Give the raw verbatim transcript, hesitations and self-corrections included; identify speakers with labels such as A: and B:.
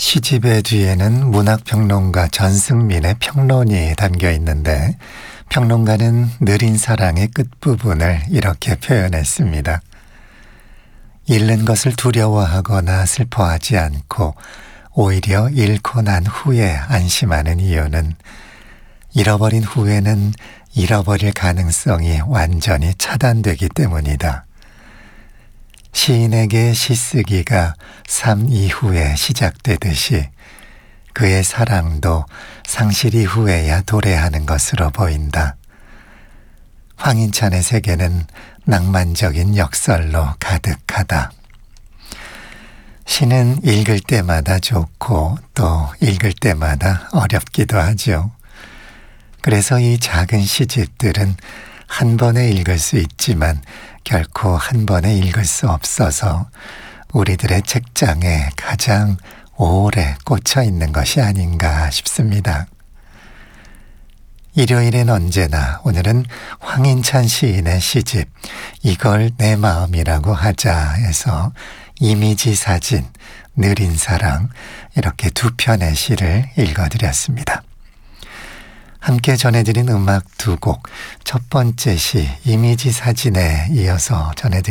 A: 시집의 뒤에는 문학평론가 전승민의 평론이 담겨 있는데 평론가는 느린 사랑의 끝부분을 이렇게 표현했습니다. 잃는 것을 두려워하거나 슬퍼하지 않고 오히려 잃고 난 후에 안심하는 이유는 잃어버린 후에는 잃어버릴 가능성이 완전히 차단되기 때문이다. 시인에게 시쓰기가 삶 이후에 시작되듯이 그의 사랑도 상실 이후에야 도래하는 것으로 보인다. 황인찬의 세계는 낭만적인 역설로 가득하다. 시는 읽을 때마다 좋고 또 읽을 때마다 어렵기도 하죠. 그래서 이 작은 시집들은 한 번에 읽을 수 있지만 결코 한 번에 읽을 수 없어서 우리들의 책장에 가장 오래 꽂혀 있는 것이 아닌가 싶습니다. 일요일엔 언제나 오늘은 황인찬 시인의 시집 이걸 내 마음이라고 하자에서 이미지 사진, 느린 사랑 이렇게 두 편의 시를 읽어드렸습니다. 함께 전해드린 음악 두 곡, 첫 번째 시 이미지 사진에 이어서 전해드린